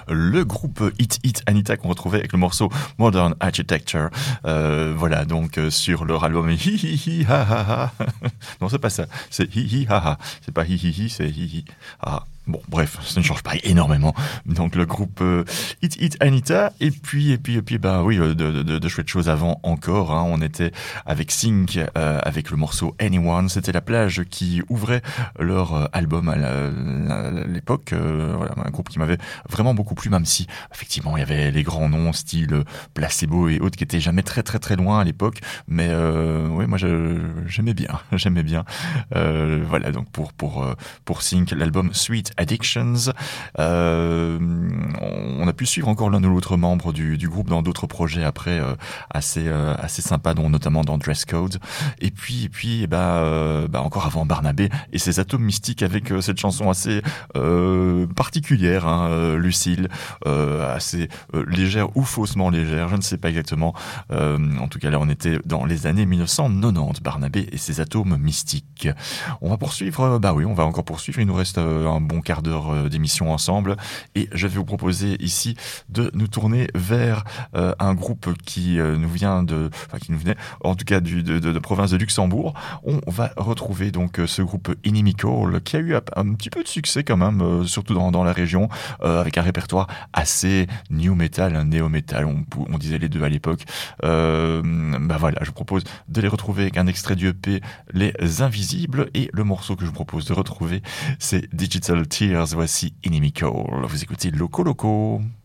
le groupe Hit Anita qu'on retrouvait avec le morceau Modern Architecture. Voilà, donc sur leur album Hi Hi Hi Ha Ha Ha. Non, c'est pas ça, c'est Hi Hi Ha Ha. C'est pas Hi Hi Hi, c'est Hi Hi Ha. Bon, bref, ça ne change pas énormément. Donc le groupe Hit Anita, et puis, bah oui, de chouettes choses avant encore. Hein. On était avec Sync, avec le morceau Anyone. C'était la plage qui ouvrait leur album à l'époque. Voilà, un groupe qui m'avait vraiment beaucoup plu, même si effectivement il y avait les grands noms, style Placebo et autres, qui étaient jamais très très très loin à l'époque. Mais oui, moi j'aimais bien. Voilà, donc pour Sync, l'album Sweet Addictions. On a pu suivre encore l'un ou l'autre membre du groupe dans d'autres projets après assez sympas, dont notamment dans Dress Code. Et puis encore avant Barnabé et ses Atomes Mystiques avec cette chanson assez particulière, hein, Lucille, assez légère ou faussement légère, je ne sais pas exactement. En tout cas là on était dans les années 1990, Barnabé et ses Atomes Mystiques. On va poursuivre, on va encore poursuivre, il nous reste un bon quart d'heure d'émission ensemble et je vais vous proposer ici de nous tourner vers un groupe qui nous venait en tout cas de province de Luxembourg. On va retrouver donc ce groupe Inimical qui a eu un petit peu de succès quand même, surtout dans la région, avec un répertoire assez new metal, néo metal, on disait les deux à l'époque. Voilà, je vous propose de les retrouver avec un extrait du EP Les Invisibles, et le morceau que je vous propose de retrouver c'est Digital Tears. Voici Inimical. Vous écoutez Loco Loco.